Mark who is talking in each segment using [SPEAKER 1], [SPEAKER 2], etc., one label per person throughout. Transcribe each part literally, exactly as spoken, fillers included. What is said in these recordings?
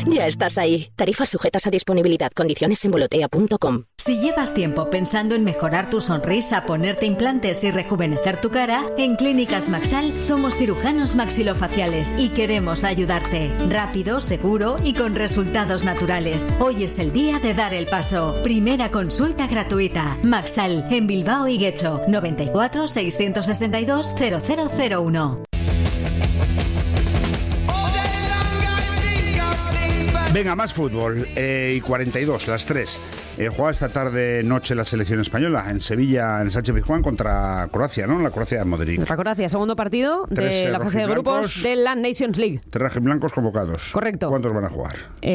[SPEAKER 1] Ya estás ahí. Tarifas sujetas a disponibilidad. Condiciones en volotea punto com.
[SPEAKER 2] Si llevas tiempo pensando en mejorar tu sonrisa, ponerte implantes y rejuvenecer tu cara, en Clínicas Maxal somos cirujanos maxilofaciales y queremos ayudarte. Rápido, seguro y con resultados naturales. Hoy es el día de dar el paso. Primera consulta gratuita. Maxal, en Bilbao y Guecho. noventa y cuatro, seiscientos sesenta y dos, cero cero cero uno.
[SPEAKER 3] Venga, más fútbol. Eh, y cuarenta y dos, las tres. Eh, juega esta tarde noche la selección española en Sevilla, en Sánchez Pizjuán, contra Croacia, ¿no? La Croacia de Modric.
[SPEAKER 4] Contra Croacia, segundo partido de
[SPEAKER 3] Tres,
[SPEAKER 4] la fase de grupos de la Nations League.
[SPEAKER 3] Tres rojiblancos convocados.
[SPEAKER 4] Correcto.
[SPEAKER 3] ¿Cuántos van a jugar?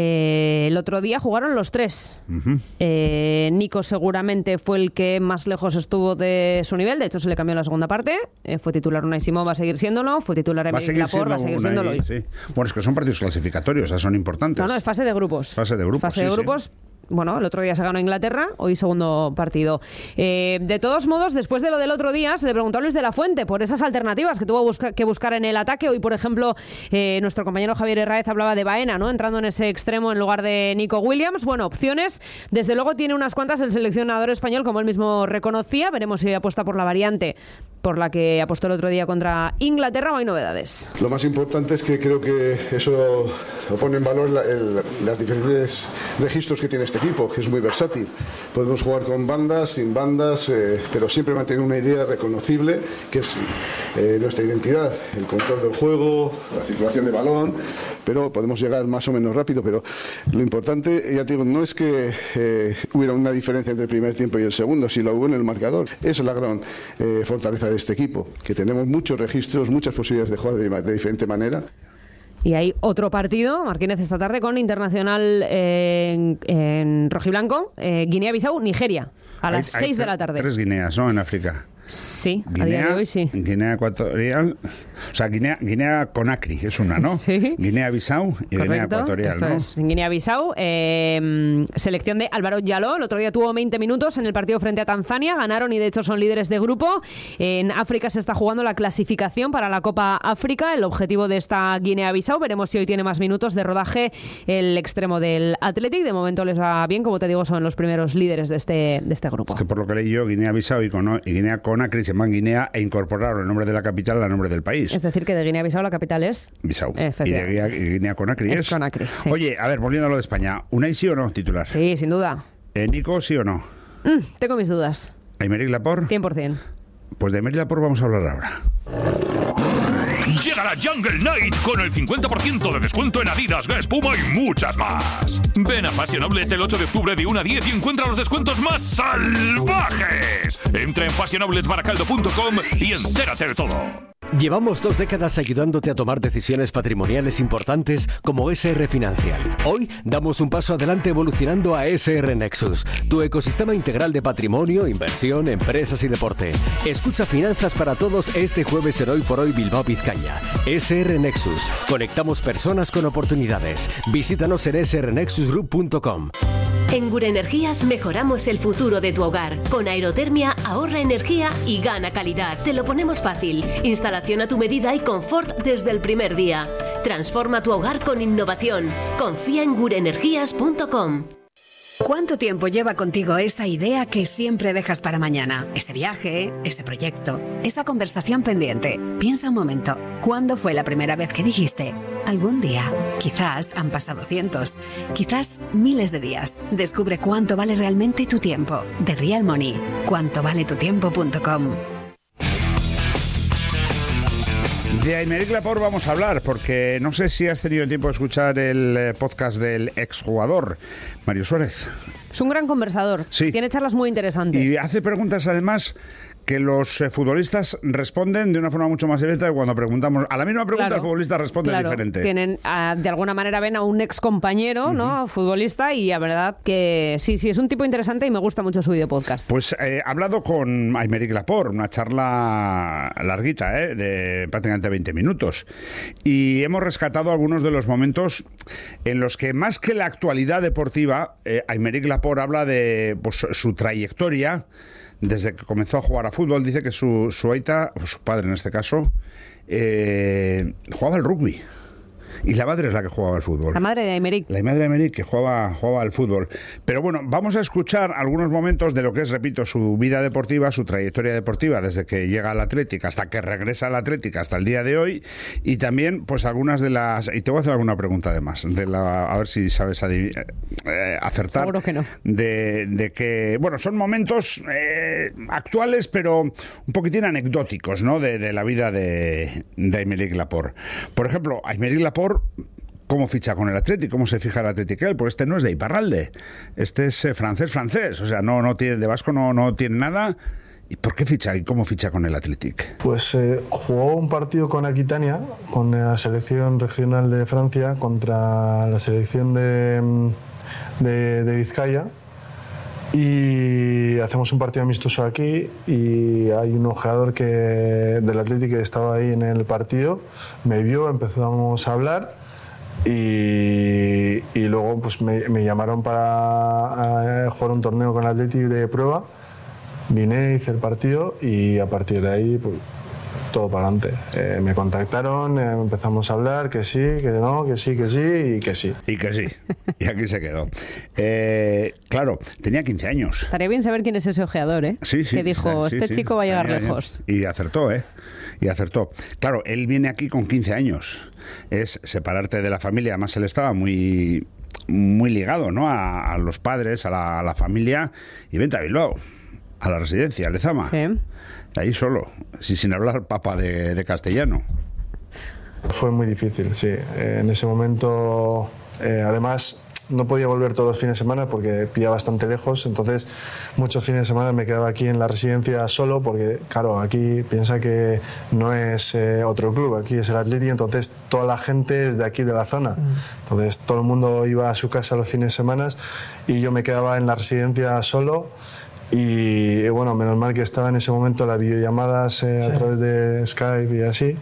[SPEAKER 4] Eh, el otro día jugaron los tres. Uh-huh. eh, Nico seguramente fue el que más lejos estuvo de su nivel. De hecho, se le cambió en la segunda parte. Eh, fue titular Unai Simón, va a seguir siéndolo. Fue titular Emerick Laporte, va a seguir siéndolo. Unai,
[SPEAKER 3] sí. Bueno, es que son partidos clasificatorios, o sea, son importantes.
[SPEAKER 4] No, no, es fase de grupos.
[SPEAKER 3] Fase de grupos,
[SPEAKER 4] Fase
[SPEAKER 3] sí,
[SPEAKER 4] de grupos.
[SPEAKER 3] Sí.
[SPEAKER 4] Bueno, el otro día se ganó Inglaterra, hoy segundo partido. Eh, de todos modos, después de lo del otro día, se le preguntó a Luis de la Fuente por esas alternativas que tuvo busca- que buscar en el ataque. Hoy, por ejemplo, eh, nuestro compañero Javier Herráez hablaba de Baena, ¿no? Entrando en ese extremo en lugar de Nico Williams. Bueno, opciones, desde luego tiene unas cuantas el seleccionador español, como él mismo reconocía. Veremos si apuesta por la variante por la que apostó el otro día contra Inglaterra o hay novedades.
[SPEAKER 5] Lo más importante es que creo que eso pone en valor la, el, las diferentes registros que tiene este equipo, que es muy versátil. Podemos jugar con bandas, sin bandas, eh, pero siempre mantener una idea reconocible, que es eh, nuestra identidad, el control del juego, la circulación de balón, pero podemos llegar más o menos rápido. Pero lo importante, ya te digo, no es que eh, hubiera una diferencia entre el primer tiempo y el segundo, si lo hubo en el marcador. Esa es la gran eh, fortaleza de este equipo, que tenemos muchos registros, muchas posibilidades de jugar de, de diferente manera.
[SPEAKER 4] Y hay otro partido, Martínez, esta tarde con Internacional eh, en, en rojiblanco, eh, Guinea-Bissau, Nigeria, a las seis de la tarde.
[SPEAKER 3] Tres Guineas, ¿no? En África.
[SPEAKER 4] Sí,
[SPEAKER 3] Guinea,
[SPEAKER 4] a día de hoy sí.
[SPEAKER 3] Guinea Ecuatorial, o sea, Guinea, Guinea Conakry es una, ¿no?
[SPEAKER 4] Sí.
[SPEAKER 3] Guinea-Bissau y
[SPEAKER 4] Correcto,
[SPEAKER 3] Guinea Ecuatorial,
[SPEAKER 4] eso
[SPEAKER 3] ¿no?
[SPEAKER 4] Es. En Guinea-Bissau, eh, selección de Álvaro Yaló, el otro día tuvo veinte minutos en el partido frente a Tanzania, ganaron y de hecho son líderes de grupo. En África se está jugando la clasificación para la Copa África, el objetivo de esta Guinea-Bissau, veremos si hoy tiene más minutos de rodaje el extremo del Athletic, de momento les va bien, como te digo, son los primeros líderes de este, de este grupo.
[SPEAKER 3] Es que por lo que leí yo, Guinea-Bissau y, Cono- y Guinea Conakry se llaman Guinea e incorporaron el nombre de la capital al nombre del país.
[SPEAKER 4] Es decir, que de Guinea-Bissau la capital es
[SPEAKER 3] Bissau. Y de Guinea, Guinea Conakry es.
[SPEAKER 4] Es Conakry, sí.
[SPEAKER 3] Oye, a ver, volviendo a lo de España, ¿Unai sí o no titular?
[SPEAKER 4] Sí, sin duda.
[SPEAKER 3] Eh, ¿Nico sí o no?
[SPEAKER 4] Mm, tengo mis dudas.
[SPEAKER 3] ¿Aymeric Laporte?
[SPEAKER 4] cien por ciento.
[SPEAKER 3] Pues de Aymeric Laporte vamos a hablar ahora.
[SPEAKER 6] Llega la Jungle Night con el cincuenta por ciento de descuento en Adidas, Guess, Puma y muchas más. Ven a Fashion Outlet el ocho de octubre de una a diez y encuentra los descuentos más salvajes. Entra en fashion outlet baracaldo punto com y entérate de todo.
[SPEAKER 7] Llevamos dos décadas ayudándote a tomar decisiones patrimoniales importantes como S R Financial. Hoy damos un paso adelante evolucionando a S R Nexus, tu ecosistema integral de patrimonio, inversión, empresas y deporte. Escucha Finanzas para Todos este jueves en Hoy por Hoy Bilbao Vizcaya. S R Nexus. Conectamos personas con oportunidades. Visítanos en s r nexus group punto com.
[SPEAKER 8] En Gure Energías mejoramos el futuro de tu hogar. Con aerotermia ahorra energía y gana calidad. Te lo ponemos fácil. Instalación a tu medida y confort desde el primer día. Transforma tu hogar con innovación. Confía en gure energías punto com.
[SPEAKER 9] ¿Cuánto tiempo lleva contigo esa idea que siempre dejas para mañana? Ese viaje, ese proyecto, esa conversación pendiente. Piensa un momento, ¿cuándo fue la primera vez que dijiste? Algún día. Quizás han pasado cientos, quizás miles de días. Descubre cuánto vale realmente tu tiempo. The Real Money. cuánto vale tu tiempo punto com.
[SPEAKER 3] De Aymeric Laporte vamos a hablar, porque no sé si has tenido tiempo de escuchar el podcast del exjugador Mario Suárez.
[SPEAKER 4] Es un gran conversador.
[SPEAKER 3] Sí.
[SPEAKER 4] Tiene charlas muy interesantes.
[SPEAKER 3] Y hace preguntas, además, que los eh, futbolistas responden de una forma mucho más directa que cuando preguntamos. A la misma pregunta,
[SPEAKER 4] Claro,
[SPEAKER 3] el futbolista responde
[SPEAKER 4] claro.
[SPEAKER 3] diferente.
[SPEAKER 4] Tienen, uh, de alguna manera ven a un ex compañero, uh-huh. ¿no? Futbolista, y la verdad que sí, sí, es un tipo interesante y me gusta mucho su video podcast.
[SPEAKER 3] Pues he eh, hablado con Aymeric Laporte, una charla larguita, ¿eh? De prácticamente veinte minutos. Y hemos rescatado algunos de los momentos en los que, más que la actualidad deportiva, eh, Aymeric Laporte habla de pues, su trayectoria. Desde que comenzó a jugar a fútbol, dice que su, su aita, o su padre en este caso, eh, jugaba al rugby. Y la madre es la que jugaba al fútbol.
[SPEAKER 4] La madre de Aymeric.
[SPEAKER 3] La madre de Aymeric que jugaba, jugaba al fútbol. Pero bueno, vamos a escuchar algunos momentos de lo que es, repito, su vida deportiva, su trayectoria deportiva desde que llega al Athletic hasta que regresa al Athletic hasta el día de hoy, y también pues algunas de las... Y te voy a hacer alguna pregunta además, de la, a ver si sabes adiv- eh, acertar.
[SPEAKER 4] Seguro que no.
[SPEAKER 3] De, de que, bueno, son momentos eh, actuales, pero un poquitín anecdóticos, ¿no? De, de la vida de, de Aymeric Laporte. Por ejemplo, Aymeric Laporte, ¿cómo ficha con el Athletic? ¿Cómo se fija el Athletic? Él, pues este no es de Iparralde, este es eh, francés, francés, o sea, no, no tiene, de vasco no, no tiene nada. ¿Y por qué ficha y cómo ficha con el Athletic?
[SPEAKER 10] Pues eh, jugó un partido con Aquitania, con la selección regional de Francia, contra la selección de, de, de Vizcaya, y hacemos un partido amistoso aquí y hay un ojeador que, del Athletic que estaba ahí en el partido, me vio, empezamos a hablar y, y luego pues me, me llamaron para jugar un torneo con el Athletic de prueba. Vine, hice el partido y a partir de ahí pues, todo para adelante. Eh, me contactaron, eh, empezamos a hablar, que sí, que no, que sí, que sí y que sí.
[SPEAKER 3] Y que sí. Y aquí se quedó. Eh, claro, tenía quince años.
[SPEAKER 4] Estaría bien saber quién es ese ojeador, ¿eh?
[SPEAKER 3] Sí, sí.
[SPEAKER 4] Que dijo,
[SPEAKER 3] sí,
[SPEAKER 4] este
[SPEAKER 3] sí,
[SPEAKER 4] chico va a llegar
[SPEAKER 3] tenía
[SPEAKER 4] lejos.
[SPEAKER 3] años. Y acertó, ¿eh? Y acertó. Claro, él viene aquí con quince años. Es separarte de la familia. Además, él estaba muy, muy ligado, ¿no? A, a los padres, a la, a la familia. Y vente a Bilbao. A la residencia, a Lezama.
[SPEAKER 4] Sí.
[SPEAKER 3] Ahí solo, sí, sin hablar papa de, de castellano.
[SPEAKER 10] Fue muy difícil, sí. Eh, en ese momento, eh, además, no podía volver todos los fines de semana porque pillaba bastante lejos. Entonces, muchos fines de semana me quedaba aquí en la residencia solo porque, claro, aquí piensa que no es eh, otro club, aquí es el Athletic, entonces toda la gente es de aquí, de la zona. Entonces, todo el mundo iba a su casa los fines de semana y yo me quedaba en la residencia solo. Y bueno, menos mal que estaba en ese momento las videollamadas eh, sí. a través de Skype y así,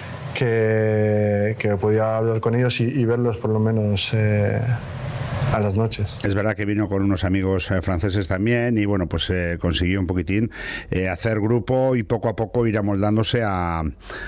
[SPEAKER 10] que, que podía hablar con ellos y, y verlos por lo menos eh, a las noches.
[SPEAKER 3] Es verdad que vino con unos amigos eh, franceses también y bueno, pues eh, consiguió un poquitín eh, hacer grupo y poco a poco ir amoldándose a,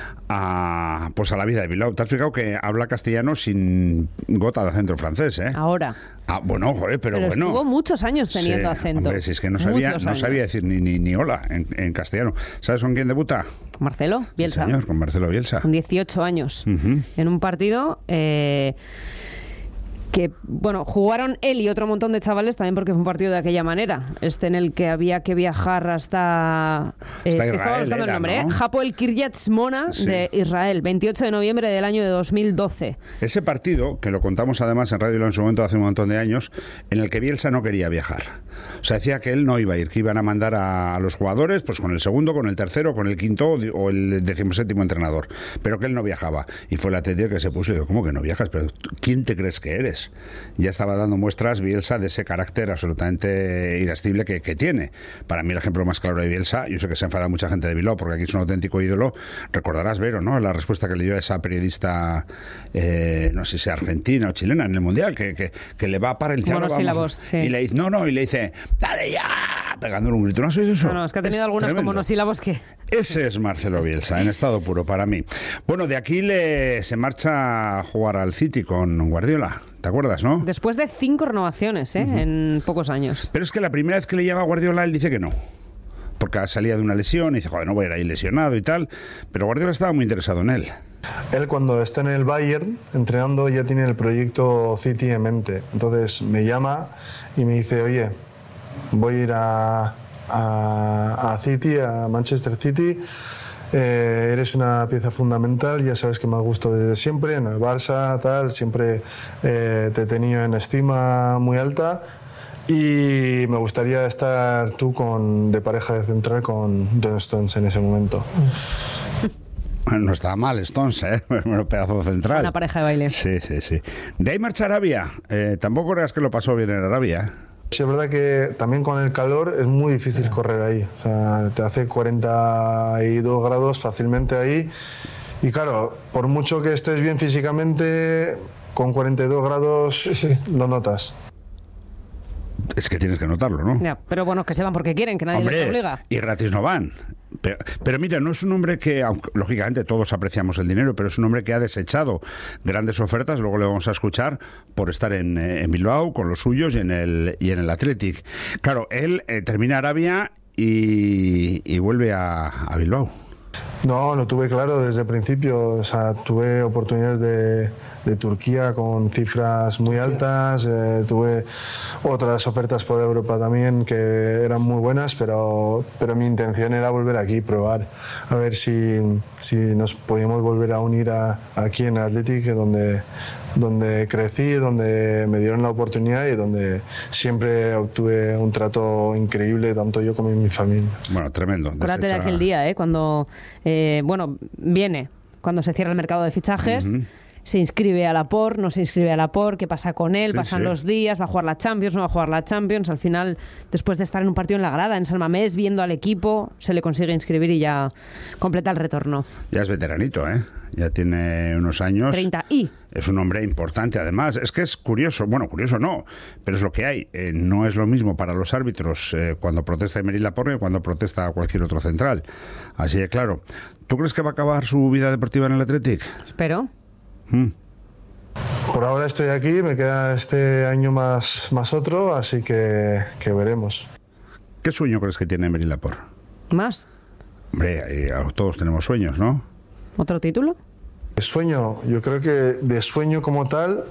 [SPEAKER 3] a, pues a la vida de Bilbao. ¿Te has fijado que habla castellano sin gota de acento francés, eh?
[SPEAKER 4] Ahora.
[SPEAKER 3] Ah, bueno, joder, pero,
[SPEAKER 4] pero
[SPEAKER 3] bueno.
[SPEAKER 4] Estuvo muchos años teniendo
[SPEAKER 3] sí,
[SPEAKER 4] acento.
[SPEAKER 3] Hombre, si es que no sabía, no sabía decir ni, ni, ni hola en, en castellano. ¿Sabes con quién debuta?
[SPEAKER 4] Con Marcelo Bielsa.
[SPEAKER 3] Sí, señor, con Marcelo Bielsa.
[SPEAKER 4] Con dieciocho años.
[SPEAKER 3] Uh-huh.
[SPEAKER 4] En un partido... Eh, que, bueno, jugaron él y otro montón de chavales también porque fue un partido de aquella manera. Este en el que había que viajar hasta...
[SPEAKER 3] Eh, hasta
[SPEAKER 4] es
[SPEAKER 3] Israel,
[SPEAKER 4] que estaba buscando
[SPEAKER 3] era,
[SPEAKER 4] el nombre,
[SPEAKER 3] ¿no?
[SPEAKER 4] ¿eh? Hapoel Kiryat Shmona sí. de Israel, veintiocho de noviembre del año de dos mil doce.
[SPEAKER 3] Ese partido, que lo contamos además en Radio en su momento hace un montón de años, en el que Bielsa no quería viajar. O sea, decía que él no iba a ir, que iban a mandar a, a los jugadores pues con el segundo, con el tercero, con el quinto o el decimoséptimo entrenador, pero que él no viajaba. Y fue la Athletic que se puso y dijo, ¿cómo que no viajas? ¿Pero quién te crees que eres? Ya estaba dando muestras Bielsa de ese carácter absolutamente irascible que, que tiene. Para mí el ejemplo más claro de Bielsa, yo sé que se enfada mucha gente de Bilbao porque aquí es un auténtico ídolo, recordarás, Vero, ¿no? La respuesta que le dio a esa periodista, eh, no sé si argentina o chilena en el Mundial, que, que, que le va a parar el cielo,
[SPEAKER 4] monosílabos, sí.
[SPEAKER 3] Y le dice, no, no, y le dice, dale ya, pegándole un grito. ¿No has oído eso?
[SPEAKER 4] No, no, es que ha tenido
[SPEAKER 3] es
[SPEAKER 4] algunos
[SPEAKER 3] tremendo.
[SPEAKER 4] como monosílabos que...
[SPEAKER 3] Ese es Marcelo Bielsa, en estado puro para mí. Bueno, de aquí le, se marcha a jugar al City con Guardiola. ¿Te acuerdas, no?
[SPEAKER 4] Después de cinco renovaciones, ¿eh? Uh-huh. En pocos años.
[SPEAKER 3] Pero es que la primera vez que le llama a Guardiola, él dice que no. Porque salía de una lesión y dice, joder, no voy a ir ahí lesionado y tal. Pero Guardiola estaba muy interesado en él.
[SPEAKER 10] Él cuando está en el Bayern entrenando ya tiene el proyecto City en mente. Entonces me llama y me dice, oye, voy a ir a, a, a City, a Manchester City. Eh, eres una pieza fundamental, ya sabes que me has gustado desde siempre, en el Barça, tal, siempre eh, te he tenido en estima muy alta y me gustaría estar tú con, de pareja de central con John Stones en ese momento.
[SPEAKER 3] No estaba mal Stones, ¿eh? Bueno, pedazo central.
[SPEAKER 4] Una pareja de baile.
[SPEAKER 3] Sí, sí, sí. De ahí marcha a Arabia. Eh, tampoco creas que lo pasó bien en Arabia, ¿eh?
[SPEAKER 10] Sí, es verdad que también con el calor es muy difícil correr ahí. O sea, te hace cuarenta y dos grados fácilmente ahí. Y claro, por mucho que estés bien físicamente, con cuarenta y dos grados sí, sí. lo notas.
[SPEAKER 3] Es que tienes que notarlo, ¿no?
[SPEAKER 4] Ya, pero bueno, que se van porque quieren, que nadie
[SPEAKER 3] Hombre,
[SPEAKER 4] les obliga.
[SPEAKER 3] Y gratis no van. Pero, pero mira, no es un hombre que, aunque, lógicamente todos apreciamos el dinero, pero es un hombre que ha desechado grandes ofertas, luego le vamos a escuchar, por estar en, en Bilbao con los suyos y en el, y en el Athletic. Claro, él eh, termina Arabia y, y vuelve a, a Bilbao.
[SPEAKER 10] No, lo tuve claro desde el principio. O sea, tuve oportunidades de, de Turquía con cifras muy altas, eh, tuve otras ofertas por Europa también que eran muy buenas, pero, pero mi intención era volver aquí, probar, a ver si, si nos podíamos volver a unir a, aquí en el Athletic, donde, donde crecí, donde me dieron la oportunidad y donde siempre obtuve un trato increíble, tanto yo como mi familia.
[SPEAKER 3] Bueno, tremendo.
[SPEAKER 4] Acuérdate de aquel día, ¿eh? Cuando, eh, bueno, viene, cuando se cierra el mercado de fichajes, uh-huh. se inscribe a Laporte, no se inscribe a Laporte, ¿qué pasa con él? Sí, Pasan sí. los días, va a jugar la Champions, no va a jugar la Champions. Al final, después de estar en un partido en la grada, en San Mamés, viendo al equipo, se le consigue inscribir y ya completa el retorno.
[SPEAKER 3] Ya es veteranito, ¿eh? Ya tiene unos años.
[SPEAKER 4] treinta y...
[SPEAKER 3] Es un hombre importante, además. Es que es curioso, bueno, curioso no, pero es lo que hay. Eh, no es lo mismo para los árbitros eh, cuando protesta Aymeric Laporte que cuando protesta cualquier otro central. Así de claro. ¿Tú crees que va a acabar su vida deportiva en el Athletic?
[SPEAKER 4] Espero.
[SPEAKER 3] Hmm.
[SPEAKER 10] Por ahora estoy aquí, me queda este año más, más otro, así que, que veremos.
[SPEAKER 3] ¿Qué sueño crees que tiene Aymeric Laporte?
[SPEAKER 4] ¿Más?
[SPEAKER 3] Hombre, todos tenemos sueños, ¿no?
[SPEAKER 4] ¿Otro título?
[SPEAKER 10] Sueño, yo creo que de sueño como tal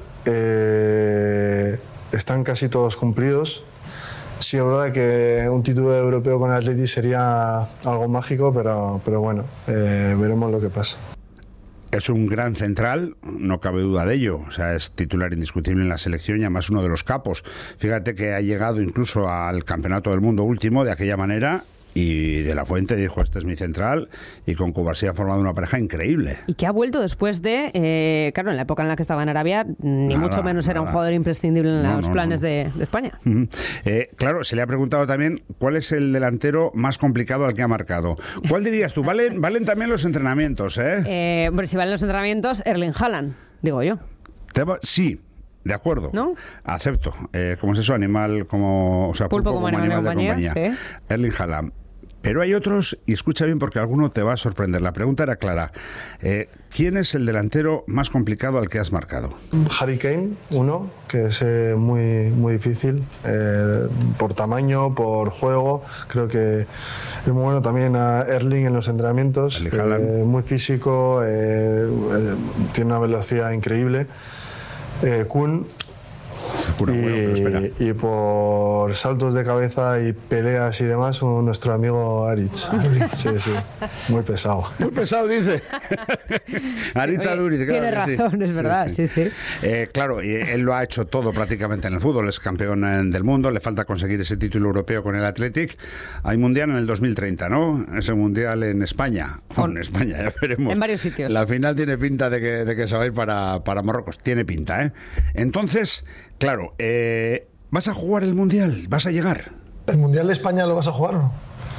[SPEAKER 10] eh, están casi todos cumplidos. Sí, es verdad que un título europeo con el Athletic sería algo mágico, pero, pero bueno, eh, veremos lo que pasa.
[SPEAKER 3] Es un gran central, no cabe duda de ello. O sea, es titular indiscutible en la selección y además uno de los capos. Fíjate que ha llegado incluso al Campeonato del Mundo último de aquella manera. Y De La Fuente dijo, este es mi central, y con Cubarsí ha formado una pareja increíble.
[SPEAKER 4] Y que ha vuelto después de, eh, claro, en la época en la que estaba en Arabia, ni nada, mucho menos nada. Era un jugador imprescindible en no, los no, planes no. De, de España.
[SPEAKER 3] Uh-huh. eh, claro, se le ha preguntado también cuál es el delantero más complicado al que ha marcado. ¿Cuál dirías tú? Valen, valen también los entrenamientos, ¿eh?
[SPEAKER 4] eh bueno, si valen los entrenamientos, Erling Haaland, digo yo.
[SPEAKER 3] ¿Te va? Sí. De acuerdo,
[SPEAKER 4] ¿no?
[SPEAKER 3] Acepto. Eh, ¿Cómo es eso? Animal como, o sea, pulpo, pulpo como, como animal, animal de compañía. compañía. ¿Sí? Erling Haaland. Pero hay otros, y escucha bien porque alguno te va a sorprender. La pregunta era clara. Eh, ¿Quién es el delantero más complicado al que has marcado?
[SPEAKER 10] Harry Kane, uno, que es eh, muy, muy difícil, eh, por tamaño, por juego. Creo que es muy bueno también a Erling en los entrenamientos. Eh, muy físico, eh, eh, tiene una velocidad increíble. Eh, Kun.
[SPEAKER 3] Y, bueno,
[SPEAKER 10] y por saltos de cabeza y peleas y demás, un, nuestro amigo Aritz. Sí, sí, muy pesado.
[SPEAKER 3] Muy pesado, dice. Aritz Aduriz.
[SPEAKER 4] Tiene claro razón, sí. Es verdad, sí, sí. sí.
[SPEAKER 3] Eh, claro, y él lo ha hecho todo prácticamente en el fútbol, es campeón del mundo, le falta conseguir ese título europeo con el Athletic. Hay mundial en el dos mil treinta, ¿no? Ese mundial en España. Oh, en España, ya veremos.
[SPEAKER 4] En varios sitios.
[SPEAKER 3] La final tiene pinta de que, de que se va a ir para, para Marruecos. Tiene pinta, ¿eh? Entonces, claro, eh, ¿vas a jugar el mundial? ¿Vas a llegar?
[SPEAKER 11] ¿El mundial de España lo vas a jugar o no?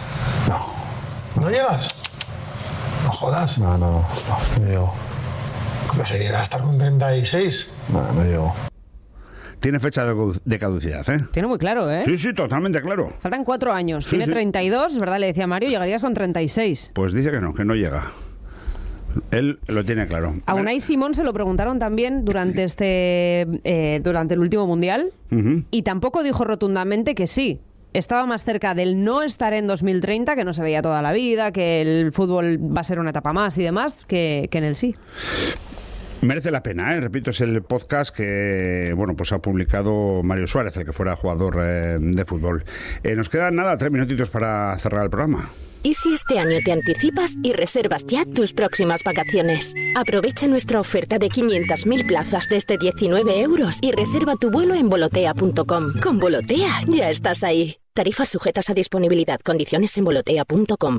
[SPEAKER 10] No.
[SPEAKER 11] ¿No llegas? No jodas.
[SPEAKER 10] No, no, no, no llego.
[SPEAKER 11] ¿Cómo se llega a estar con treinta y seis?
[SPEAKER 10] No, no llego.
[SPEAKER 3] Tiene fecha de caducidad, ¿eh?
[SPEAKER 4] Tiene muy claro, ¿eh?
[SPEAKER 3] Sí, sí, totalmente claro.
[SPEAKER 4] Faltan cuatro años.
[SPEAKER 3] Sí,
[SPEAKER 4] Tiene
[SPEAKER 3] sí.
[SPEAKER 4] treinta y dos, ¿verdad? Le decía Mario, llegarías con treinta y seis.
[SPEAKER 3] Pues dice que no, que no llega. Él lo tiene claro.
[SPEAKER 4] A Unai Simón se lo preguntaron también durante este eh, durante el último mundial uh-huh. y tampoco dijo rotundamente que sí. Estaba más cerca del no estar en dos mil treinta, que no se veía toda la vida, que el fútbol va a ser una etapa más y demás, que, que en el sí.
[SPEAKER 3] Merece la pena, ¿eh? Repito, es el podcast que bueno pues ha publicado Mario Suárez, el que fuera jugador eh, de fútbol. Eh, nos quedan nada, tres minutitos para cerrar el programa.
[SPEAKER 1] ¿Y si este año te anticipas y reservas ya tus próximas vacaciones? Aprovecha nuestra oferta de quinientas mil plazas desde diecinueve euros y reserva tu vuelo en volotea punto com. Con Volotea ya estás ahí. Tarifas sujetas a disponibilidad. Condiciones en volotea punto com.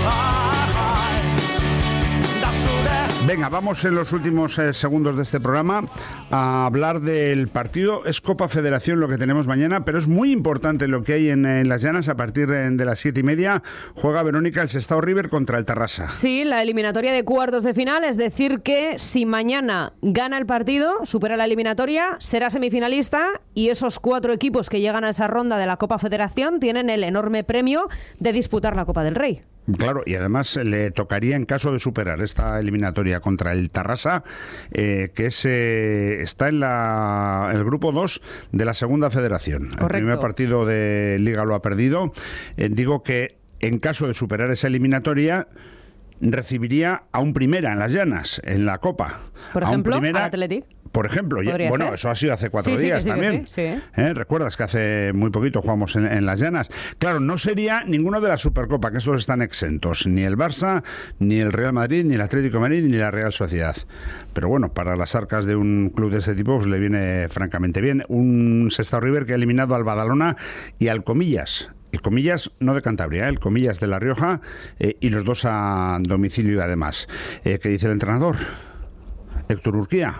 [SPEAKER 3] Venga, vamos en los últimos eh, segundos de este programa a hablar del partido. Es Copa Federación lo que tenemos mañana, pero es muy importante lo que hay en, en Las Llanas. A partir de, de las siete y media juega Verónica el Sestao River contra el Tarrasa.
[SPEAKER 4] Sí, la eliminatoria de cuartos de final, es decir que si mañana gana el partido, supera la eliminatoria, será semifinalista y esos cuatro equipos que llegan a esa ronda de la Copa Federación tienen el enorme premio de disputar la Copa del Rey.
[SPEAKER 3] Claro, y además le tocaría, en caso de superar esta eliminatoria contra el Tarrasa, eh, que es, eh, está en la, el grupo dos de la Segunda Federación. Correcto. El primer partido de Liga lo ha perdido. Eh, digo que en caso de superar esa eliminatoria, recibiría a un Primera en las Llanas, en la Copa.
[SPEAKER 4] Por ejemplo, al Athletic.
[SPEAKER 3] Por ejemplo, ya, bueno, ser? Eso ha sido hace cuatro sí, días sí, también. Sí, sí. ¿Eh? ¿Recuerdas que hace muy poquito jugamos en, en las Llanas? Claro, no sería ninguno de la Supercopa, que estos están exentos. Ni el Barça, ni el Real Madrid, ni el Atlético de Madrid, ni la Real Sociedad. Pero bueno, para las arcas de un club de este tipo pues, le viene francamente bien. Un Sestao River que ha eliminado al Badalona y al Comillas. El Comillas no de Cantabria, ¿eh? El Comillas de La Rioja, eh, y los dos a domicilio además. Eh, ¿Qué dice el entrenador? Héctor Urquía.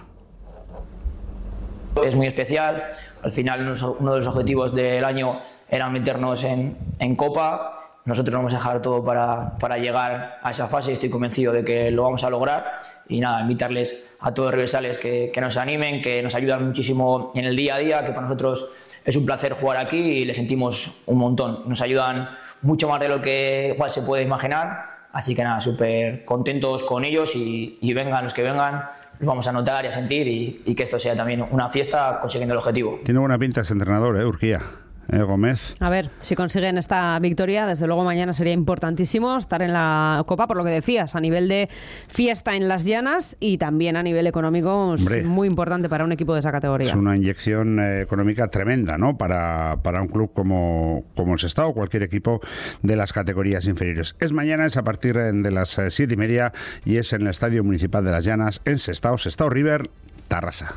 [SPEAKER 12] Es muy especial. Al final uno de los objetivos del año era meternos en, en Copa. Nosotros vamos a dejar todo para, para llegar a esa fase. Estoy convencido de que lo vamos a lograr. Y nada, invitarles a todos los rivales que, que nos animen, que nos ayudan muchísimo en el día a día, que para nosotros es un placer jugar aquí y le sentimos un montón. Nos ayudan mucho más de lo que igual se puede imaginar. Así que nada, súper contentos con ellos y, y vengan los que vengan. Los vamos a notar y a sentir y, y que esto sea también una fiesta consiguiendo el objetivo.
[SPEAKER 3] Tiene buena pinta este entrenador, ¿eh, Urquía? ¿Eh, Gómez?
[SPEAKER 4] A ver, si consiguen esta victoria, desde luego mañana sería importantísimo estar en la Copa, por lo que decías, a nivel de fiesta en las Llanas y también a nivel económico. Hombre, es muy importante para un equipo de esa categoría.
[SPEAKER 3] Es una inyección eh, económica tremenda, ¿no? Para, para un club como, como el Sestao o cualquier equipo de las categorías inferiores. Es mañana, es a partir de las siete y media y es en el Estadio Municipal de las Llanas, en Sestao, Sestao River, Tarrasa.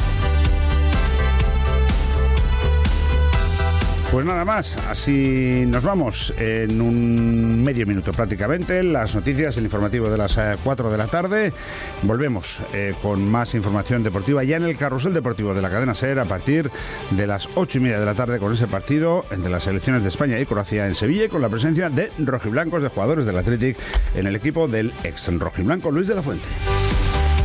[SPEAKER 3] Pues nada más, así nos vamos en un medio minuto prácticamente. Las noticias, el informativo de las cuatro de la tarde. Volvemos eh, con más información deportiva ya en el carrusel deportivo de la cadena SER a partir de las ocho y media de la tarde con ese partido entre las selecciones de España y Croacia en Sevilla y con la presencia de rojiblancos, de jugadores del Athletic en el equipo del ex rojiblanco Luis de la Fuente.